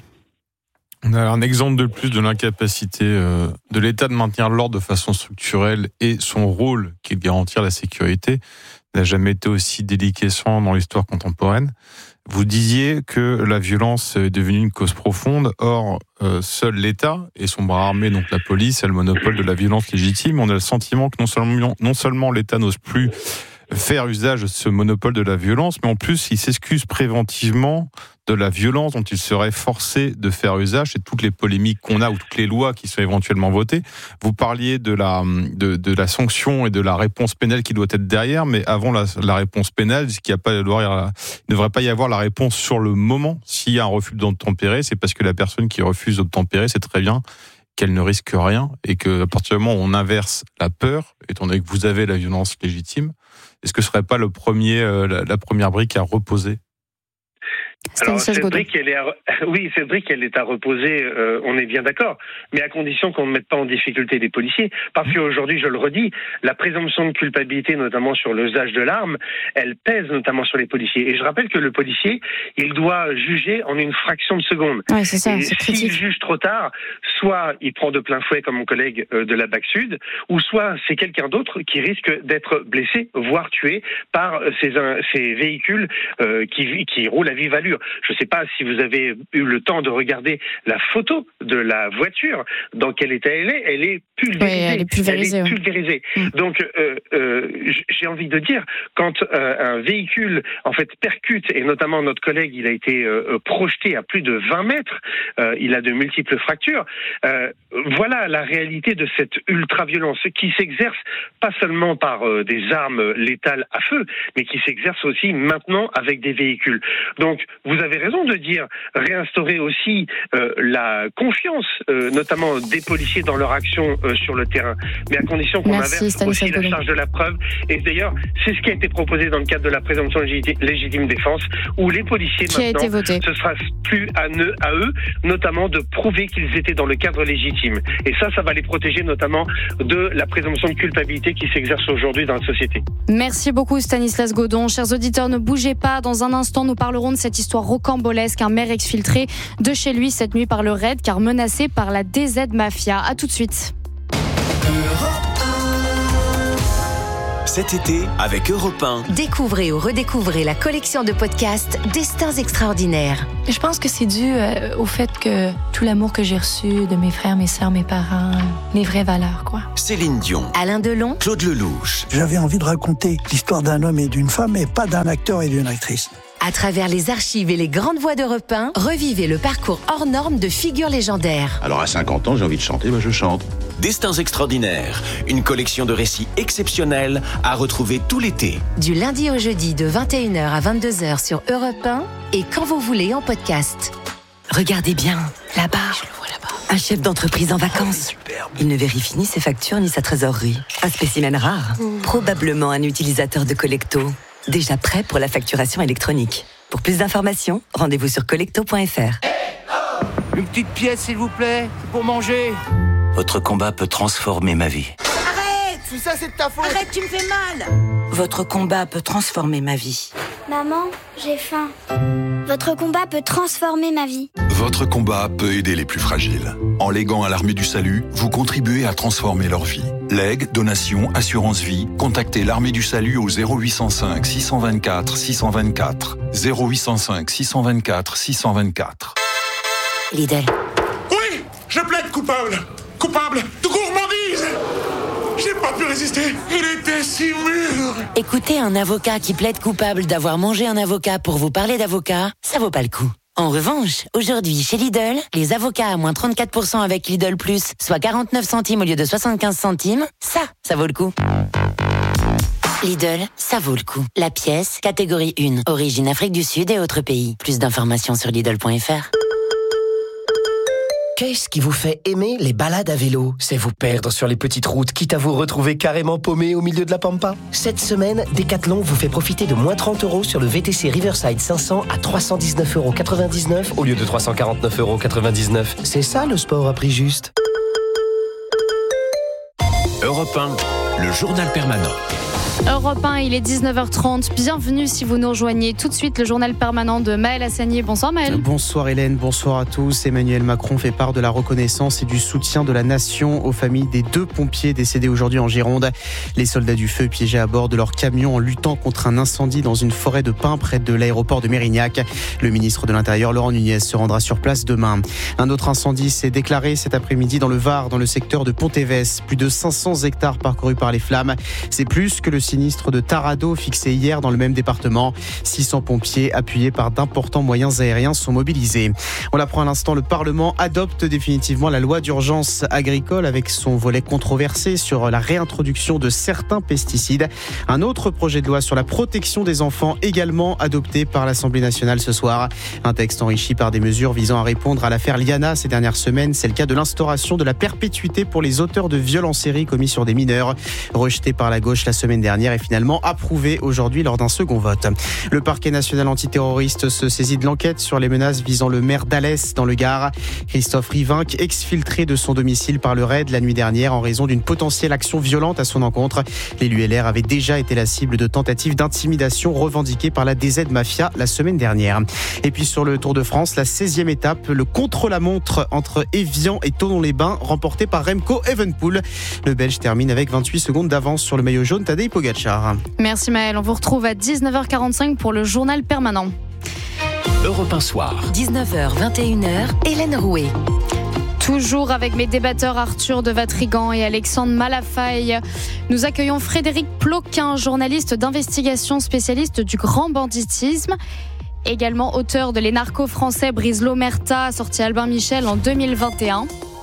On a un exemple de plus de l'incapacité euh, de l'État de maintenir l'ordre de façon structurelle, et son rôle, qui est de garantir la sécurité, n'a jamais été aussi déliquescent dans l'histoire contemporaine. Vous disiez que la violence est devenue une cause profonde. Or, euh, seul l'État et son bras armé, donc la police, a le monopole de la violence légitime. On a le sentiment que non seulement, non seulement l'État n'ose plus faire usage de ce monopole de la violence, mais en plus, il s'excuse préventivement de la violence dont il serait forcé de faire usage. C'est toutes les polémiques qu'on a ou toutes les lois qui sont éventuellement votées. Vous parliez de la, de, de la sanction et de la réponse pénale qui doit être derrière, mais avant la, la réponse pénale, il ne devrait pas y avoir la réponse sur le moment. S'il y a un refus d'obtempérer, c'est parce que la personne qui refuse d'obtempérer, c'est très bien qu'elle ne risque rien, et qu'à partir du moment où on inverse la peur, étant donné que vous avez la violence légitime, est-ce que ce serait pas le premier, euh, la, la première brique à reposer? Alors, cette brique, elle est à... oui, cette brique, elle est à reposer, euh, on est bien d'accord, mais à condition qu'on ne mette pas en difficulté les policiers, parce qu'aujourd'hui, je le redis, la présomption de culpabilité, notamment sur l'usage de l'arme, elle pèse notamment sur les policiers. Et je rappelle que le policier, il doit juger en une fraction de seconde. Ouais, c'est ça, et c'est s'il juge trop tard, soit il prend de plein fouet, comme mon collègue euh, de la B A C Sud, ou soit c'est quelqu'un d'autre qui risque d'être blessé, voire tué par ces, ces véhicules euh, qui, qui roulent à vive allure. Je ne sais pas si vous avez eu le temps de regarder la photo de la voiture, dans quel état elle est. Elle est pulvérisée. Oui, elle est pulvérisée. Elle est pulvérisée. Ouais. Donc, euh, euh, j'ai envie de dire, quand euh, un véhicule, en fait, percute, et notamment notre collègue, il a été euh, projeté à plus de vingt mètres, euh, il a de multiples fractures, euh, voilà la réalité de cette ultra-violence qui s'exerce pas seulement par euh, des armes létales à feu, mais qui s'exerce aussi maintenant avec des véhicules. Donc, vous avez raison de dire réinstaurer aussi euh, la confiance, euh, notamment des policiers dans leur action euh, sur le terrain, mais à condition qu'on Merci, inverse Stanislas aussi la Godon. charge de la preuve. Et d'ailleurs, c'est ce qui a été proposé dans le cadre de la présomption légitime, légitime défense, où les policiers Qui a été maintenant, voté. ce sera plus à eux, à eux, notamment de prouver qu'ils étaient dans le cadre légitime. Et ça, ça va les protéger notamment de la présomption de culpabilité qui s'exerce aujourd'hui dans la société. Merci beaucoup Stanislas Godon. Chers auditeurs, ne bougez pas. Dans un instant, nous parlerons de cette histoire rocambolesque. Un maire exfiltré de chez lui cette nuit par le raid car menacé par la D Z Mafia. À tout de suite. Cet été, avec Europe un. Découvrez ou redécouvrez la collection de podcasts Destins extraordinaires. Je pense que c'est dû euh, au fait que tout l'amour que j'ai reçu de mes frères, mes sœurs, mes parents, les vraies valeurs, quoi. Céline Dion. Alain Delon. Claude Lelouch. J'avais envie de raconter l'histoire d'un homme et d'une femme, et pas d'un acteur et d'une actrice. À travers les archives et les grandes voix d'Europe un, revivez le parcours hors norme de figures légendaires. Alors à cinquante ans, j'ai envie de chanter, ben je chante. Destins extraordinaires, une collection de récits exceptionnels à retrouver tout l'été. Du lundi au jeudi de vingt et une heures à vingt-deux heures sur Europe un et quand vous voulez en podcast. Regardez bien, là-bas. Je le vois là-bas. Un chef d'entreprise en vacances. Il ne vérifie ni ses factures ni sa trésorerie. Un spécimen rare. Mmh. Probablement un utilisateur de Collecto. Déjà prêt pour la facturation électronique. Pour plus d'informations, rendez-vous sur collecto point f r. Une petite pièce, s'il vous plaît, pour manger. Votre combat peut transformer ma vie. Arrête! Tout ça, c'est de ta faute! Arrête, tu me fais mal! Votre combat peut transformer ma vie. Maman, j'ai faim. Votre combat peut transformer ma vie. Votre combat peut aider les plus fragiles. En léguant à l'Armée du Salut, vous contribuez à transformer leur vie. Legs, donations, assurance vie. Contactez l'Armée du Salut au zéro huit cent cinq six cent vingt-quatre six cent vingt-quatre. zéro huit cent cinq six cent vingt-quatre six cent vingt-quatre. Lidl. Oui, je plaide coupable. Coupable de gourmandise. J'ai pas pu résister. Il était si mûr. Écoutez un avocat qui plaide coupable d'avoir mangé un avocat pour vous parler d'avocat, ça vaut pas le coup. En revanche, aujourd'hui, chez Lidl, les avocats à moins trente-quatre pour cent avec Lidl Plus, soit quarante-neuf centimes au lieu de soixante-quinze centimes, ça, ça vaut le coup. Lidl, ça vaut le coup. La pièce, catégorie un, origine Afrique du Sud et autres pays. Plus d'informations sur Lidl point F R. Qu'est-ce qui vous fait aimer les balades à vélo? C'est vous perdre sur les petites routes, quitte à vous retrouver carrément paumé au milieu de la pampa. Cette semaine, Decathlon vous fait profiter de moins trente euros sur le V T C Riverside cinq cents à trois cent dix-neuf euros quatre-vingt-dix-neuf au lieu de trois cent quarante-neuf euros quatre-vingt-dix-neuf. C'est ça le sport à prix juste. Europe un, le journal permanent. Europe un, il est dix-neuf heures trente. Bienvenue si vous nous rejoignez. Tout de suite, le journal permanent de Maël Hassani. Bonsoir Maël. Bonsoir Hélène, bonsoir à tous. Emmanuel Macron fait part de la reconnaissance et du soutien de la nation aux familles des deux pompiers décédés aujourd'hui en Gironde. Les soldats du feu piégés à bord de leur camion en luttant contre un incendie dans une forêt de pins près de l'aéroport de Mérignac. Le ministre de l'Intérieur, Laurent Nunez, se rendra sur place demain. Un autre incendie s'est déclaré cet après-midi dans le Var, dans le secteur de Pontévès. Plus de cinq cents hectares parcourus par les flammes. C'est plus que le sinistre de Tarado fixé hier dans le même département. six cents pompiers appuyés par d'importants moyens aériens sont mobilisés. On l'apprend à l'instant, le Parlement adopte définitivement la loi d'urgence agricole avec son volet controversé sur la réintroduction de certains pesticides. Un autre projet de loi sur la protection des enfants également adopté par l'Assemblée nationale ce soir. Un texte enrichi par des mesures visant à répondre à l'affaire Liana ces dernières semaines. C'est le cas de l'instauration de la perpétuité pour les auteurs de viols en série commis sur des mineurs. Rejeté par la gauche la semaine dernière et finalement approuvé aujourd'hui lors d'un second vote. Le parquet national antiterroriste se saisit de l'enquête sur les menaces visant le maire d'Alès dans le Gard. Christophe Rivinc, exfiltré de son domicile par le raid la nuit dernière en raison d'une potentielle action violente à son encontre. L'élu L R avait déjà été la cible de tentatives d'intimidation revendiquées par la D Z Mafia la semaine dernière. Et puis sur le Tour de France, la seizième étape, le contre-la-montre entre Évian et Thonon-les-Bains, remporté par Remco Evenepoel. Le Belge termine avec vingt-huit secondes d'avance sur le maillot jaune Tadej Pogacar. Merci Maël, on vous retrouve à dix-neuf heures quarante-cinq pour le journal permanent. Europe un soir. dix-neuf heures vingt et une heures, Hélène Rouet. Toujours avec mes débatteurs Arthur de Vatrigan et Alexandre Malafaille. Nous accueillons Frédéric Ploquin, journaliste d'investigation spécialiste du grand banditisme. Également auteur de Les narcos français brisent l'omerta, sorti Albin Michel en deux mille vingt et un.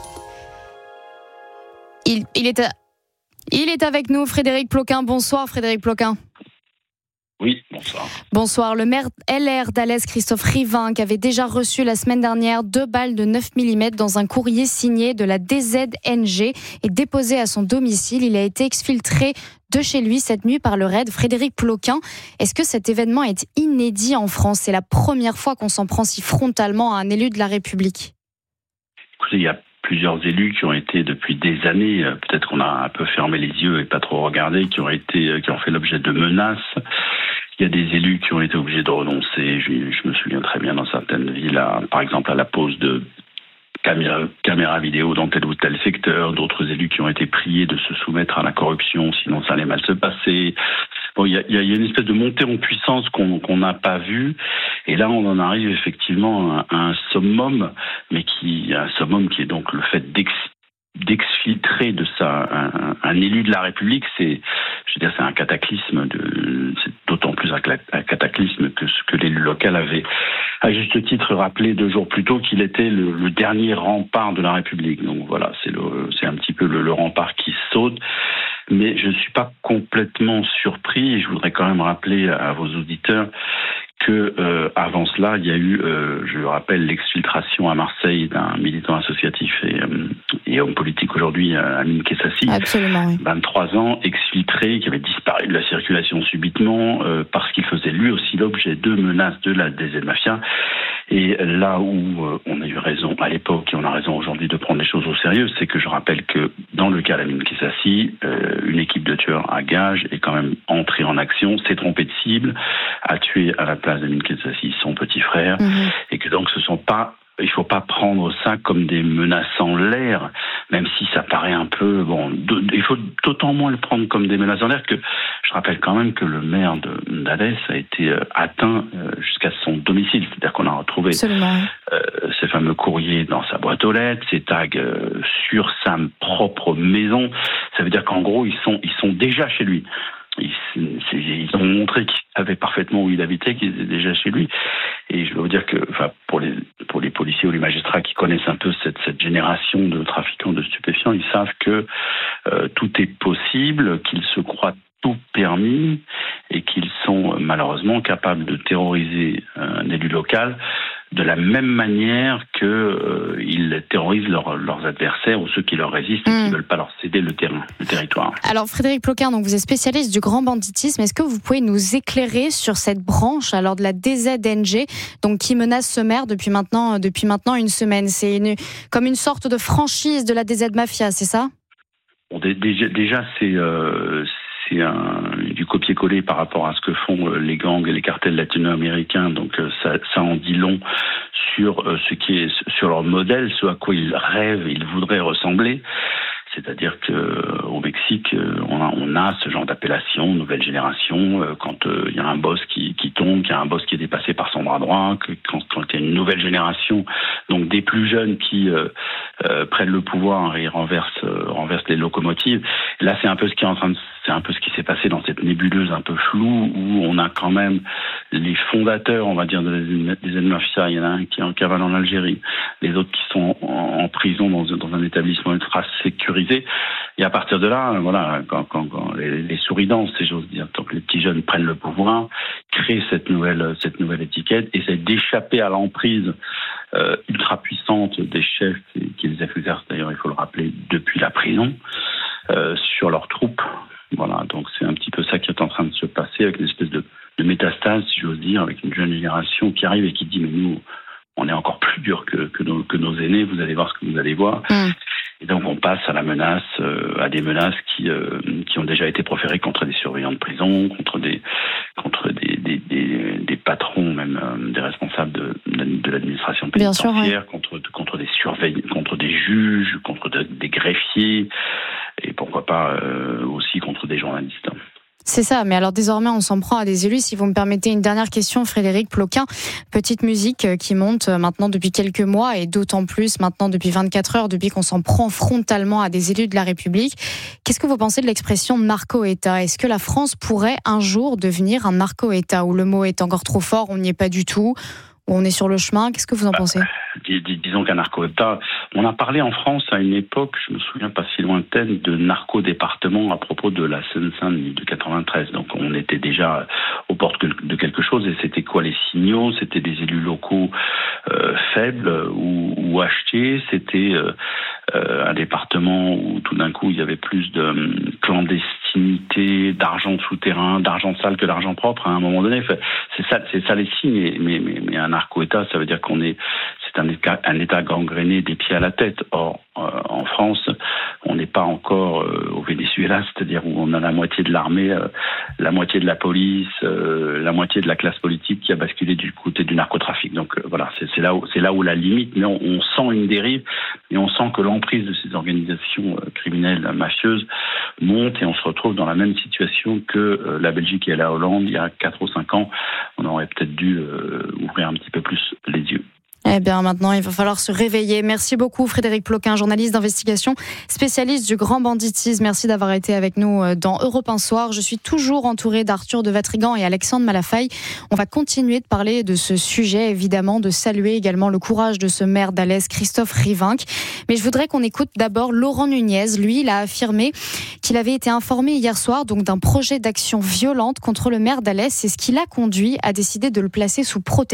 Il, il, est, il est avec nous, Frédéric Ploquin. Bonsoir Frédéric Ploquin. Oui, bonsoir. Bonsoir. Le maire L R d'Alès, Christophe Rivinc, avait déjà reçu la semaine dernière deux balles de neuf millimètres dans un courrier signé de la D Z N G et déposé à son domicile. Il a été exfiltré de chez lui cette nuit par le raid. Frédéric Ploquin, est-ce que cet événement est inédit en France? C'est la première fois qu'on s'en prend si frontalement à un élu de la République. Écoutez, il y a plusieurs élus qui ont été depuis des années, peut-être qu'on a un peu fermé les yeux et pas trop regardé, qui ont été, qui ont fait l'objet de menaces. Il y a des élus qui ont été obligés de renoncer. Je, je me souviens très bien dans certaines villes, à, par exemple à la pose de caméras caméra vidéo dans tel ou tel secteur. D'autres élus qui ont été priés de se soumettre à la corruption, sinon ça allait mal se passer. Bon, il y a, il y a une espèce de montée en puissance qu'on qu'on n'a pas vue. Et là, on en arrive effectivement à, à un summum, mais qui, un summum qui est donc le fait d'ex, d'exfiltrer de ça un, un élu de la République. C'est, je veux dire, c'est un cataclysme. De, c'est d'autant plus un, un cataclysme que ce que l'élu local avait, à juste titre, rappelé deux jours plus tôt qu'il était le, le dernier rempart de la République. Donc voilà, c'est, le, c'est un petit peu le, le rempart qui saute. Mais je ne suis pas complètement surpris et je voudrais quand même rappeler à vos auditeurs que euh, avant cela, il y a eu, euh, je le rappelle, l'exfiltration à Marseille d'un militant associatif et, euh, et homme politique aujourd'hui, Amin Kessassi, Absolument, oui. vingt-trois ans, exfiltré, qui avait disparu de la circulation subitement euh, parce qu'il faisait lui aussi l'objet de menaces de la D Z Mafia. Et là où euh, on a eu raison à l'époque et on a raison aujourd'hui de prendre les choses au sérieux, c'est que je rappelle que dans le cas d'Amin Kessassi, euh, une équipe de tueurs à gages est quand même entrée en action, s'est trompée de cible, a tué à la place d'Amin Kessassi son petit frère, mmh. et que donc ce ne sont pas il faut pas prendre ça comme des menaces en l'air, même si ça paraît un peu bon. Il faut d'autant moins le prendre comme des menaces en l'air que je rappelle quand même que le maire de d'Alès a été atteint jusqu'à son domicile, c'est-à-dire qu'on a retrouvé euh, ces fameux courriers dans sa boîte aux lettres, ces tags euh, sur sa propre maison. Ça veut dire qu'en gros ils sont ils sont déjà chez lui. Ils, ils ont montré qu'ils savaient parfaitement où il habitait, qu'ils étaient déjà chez lui. Et je veux vous dire que, enfin, pour les pour les policiers ou les magistrats qui connaissent un peu cette cette génération de trafiquants de stupéfiants, ils savent que euh, tout est possible, qu'ils se croient tout permis et qu'ils sont malheureusement capables de terroriser un élu local de la même manière qu'ils euh, terrorisent leur, leurs adversaires ou ceux qui leur résistent mmh. et qui ne veulent pas leur céder le terrain, le territoire. Alors Frédéric Ploquin, donc vous êtes spécialiste du grand banditisme. Est-ce que vous pouvez nous éclairer sur cette branche alors de la D Z N G, donc qui menace ce maire depuis maintenant, depuis maintenant une semaine? C'est une, comme une sorte de franchise de la D Z Mafia, c'est ça? Bon, déjà, déjà c'est... Euh, C'est un, du copier-coller par rapport à ce que font les gangs et les cartels latino-américains. Donc ça, ça en dit long sur ce qui est sur leur modèle, ce à quoi ils rêvent, ils voudraient ressembler. C'est-à-dire que au Mexique, on a, on a ce genre d'appellation, nouvelle génération, quand il euh, y a un boss qui, qui tombe, qu'il y a un boss qui est dépassé par son bras droit, que, quand, quand il y a une nouvelle génération, donc des plus jeunes qui euh, euh, prennent le pouvoir et renversent, euh, renversent les locomotives. Et là, c'est un peu ce qui est en train de, c'est un peu ce qui s'est passé dans cette nébuleuse un peu floue où on a quand même les fondateurs, on va dire, des Z-Mafia. Il y en a un qui est en cavale en Algérie, les autres qui sont en, en prison dans, dans un établissement ultra sécurisé. Et à partir de là, voilà, quand, quand, quand les, les souris dansent, si j'ose dire, donc les petits jeunes prennent le pouvoir, créent cette nouvelle, cette nouvelle étiquette, essaient d'échapper à l'emprise euh, ultra puissante des chefs qui les exercent, d'ailleurs, il faut le rappeler, depuis la prison, euh, sur leurs troupes. Voilà, donc c'est un petit peu ça qui est en train de se passer avec une espèce de, de métastase, si j'ose dire, avec une jeune génération qui arrive et qui dit, mais nous, on est encore plus dur que, que, nos, que nos aînés, vous allez voir ce que vous allez voir. Mmh. Et donc on passe à la menace, euh, à des menaces qui euh, qui ont déjà été proférées contre des surveillants de prison, contre des contre des des, des, des patrons, même euh, des responsables de, de l'administration pénitentiaire, sûr, ouais. contre contre des surveillants, contre des juges, contre de, des greffiers, et pourquoi pas euh, aussi contre des journalistes. C'est ça, mais alors désormais on s'en prend à des élus. Si vous me permettez une dernière question, Frédéric Ploquin, petite musique qui monte maintenant depuis quelques mois et d'autant plus maintenant depuis vingt-quatre heures, depuis qu'on s'en prend frontalement à des élus de la République. Qu'est-ce que vous pensez de l'expression narco-État? Est-ce que la France pourrait un jour devenir un narco-État où le mot est encore trop fort, on n'y est pas du tout, où on est sur le chemin? Qu'est-ce que vous en bah, pensez? dis, dis, Disons qu'un narco-État, on a parlé en France à une époque, je me souviens pas si lointaine, de narco-département à propos de la Seine-Saint-Denis de quatre-vingt-treize. Donc on était déjà aux portes de quelque chose. Et c'était quoi les signaux? C'était des élus locaux euh, faibles ou, ou achetés. C'était euh, euh, un département où tout d'un coup il y avait plus de euh, clandestinité, d'argent souterrain, d'argent sale que d'argent propre à un moment donné. C'est ça, c'est ça les signes. Mais, mais, mais un narco-État, ça veut dire qu'on est, c'est un État, un État gangréné des pieds à la tête. Or, euh, en France, on n'est pas encore euh, au Venezuela, c'est-à-dire où on a la moitié de l'armée, euh, la moitié de la police, euh, la moitié de la classe politique qui a basculé du côté du narcotrafic. Donc euh, voilà, c'est, c'est là où c'est là où la limite. Mais on, on sent une dérive et on sent que l'emprise de ces organisations euh, criminelles mafieuses monte et on se retrouve dans la même situation que euh, la Belgique et la Hollande il y a quatre ou cinq ans. On aurait peut-être dû euh, ouvrir un petit peu plus les yeux. Eh bien, maintenant, il va falloir se réveiller. Merci beaucoup, Frédéric Ploquin, journaliste d'investigation, spécialiste du grand banditisme. Merci d'avoir été avec nous dans Europe un Soir. Je suis toujours entourée d'Arthur de Vatrigan et Alexandre Malafaille. On va continuer de parler de ce sujet, évidemment, de saluer également le courage de ce maire d'Alès, Christophe Rivinc. Mais je voudrais qu'on écoute d'abord Laurent Nunez. Lui, il a affirmé qu'il avait été informé hier soir donc d'un projet d'action violente contre le maire d'Alès. C'est ce qui l'a conduit à décider de le placer sous protection.